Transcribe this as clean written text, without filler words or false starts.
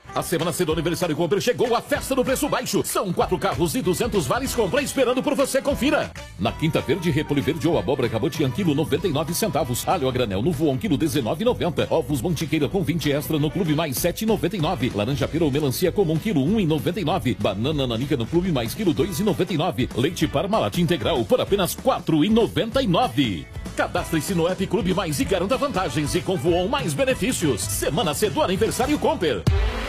A semana C do Aniversário Compra chegou, a festa do preço baixo. São 4 carros e 200 vales compra esperando por você, confira. Na Quinta Verde, repolho verde ou abóbora cabotiã, quilo 99 centavos. Alho a granel no Voon, quilo 19,90. Ovos Mantiqueira com 20 extra no Clube Mais, 7,99. Laranja pera ou melancia comum, quilo 1,99. Banana nanica no Clube Mais, quilo 2,99. Leite Parmalat integral por apenas 4,99. Cadastre-se no app Clube Mais e garanta vantagens, e com Voon mais benefícios. Semana C do Aniversário Comper.